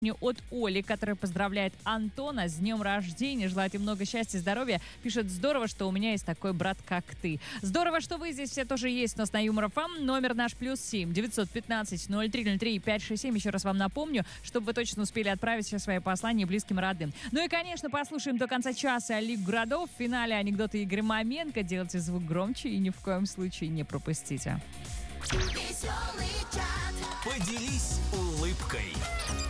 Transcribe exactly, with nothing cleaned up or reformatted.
От Оли, которая поздравляет Антона с днем рождения, желает им много счастья и здоровья. Пишет: здорово, что у меня есть такой брат, как ты. Здорово, что вы здесь все тоже есть у нас на Юмор ФМ. Номер наш плюс семь девятьсот пятнадцать ноль три ноль три пять шесть семь. Еще раз вам напомню, чтобы вы точно успели отправить все свои послания близким и родным. Ну и, конечно, послушаем до конца часа Лигу городов. В финале анекдоты Игоря Маменко. Делайте звук громче и ни в коем случае не пропустите. Поделись улыбкой.